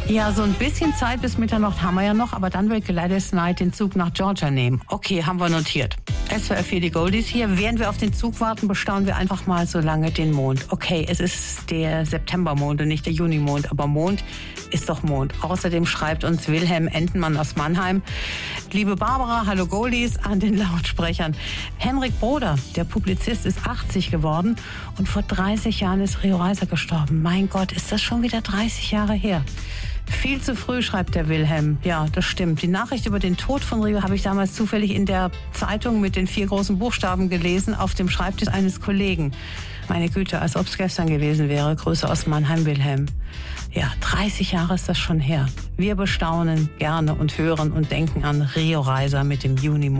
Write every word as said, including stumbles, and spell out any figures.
Ja, so ein bisschen Zeit bis Mitternacht haben wir ja noch, aber dann will Gladys Knight den Zug nach Georgia nehmen. Okay, haben wir notiert. S W R vier, die Goldies hier. Während wir auf den Zug warten, bestaunen wir einfach mal so lange den Mond. Okay, es ist der Septembermond und nicht der Junimond, aber Mond ist doch Mond. Außerdem schreibt uns Wilhelm Entenmann aus Mannheim: Liebe Barbara, hallo Goldies an den Lautsprechern. Henrik Broder, der Publizist, ist achtzig geworden und vor dreißig Jahren ist Rio Reiser gestorben. Mein Gott, ist das schon wieder dreißig Jahre her. Viel zu früh, schreibt der Wilhelm. Ja, das stimmt. Die Nachricht über den Tod von Rio habe ich damals zufällig in der Zeitung mit den vier großen Buchstaben gelesen, auf dem Schreibtisch eines Kollegen. Meine Güte, als ob es gestern gewesen wäre. Grüße aus Mannheim, Wilhelm. Ja, dreißig Jahre ist das schon her. Wir bestaunen gerne und hören und denken an Rio Reiser mit dem Juni.